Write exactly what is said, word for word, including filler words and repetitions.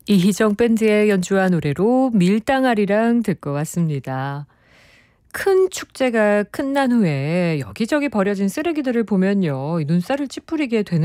이희정 밴드의 연주한 노래로 밀당아리랑 듣고 왔습니다. 큰 축제가 끝난 후에 여기저기 버려진 쓰레기들을 보면요, 이 눈살을 찌푸리게 되는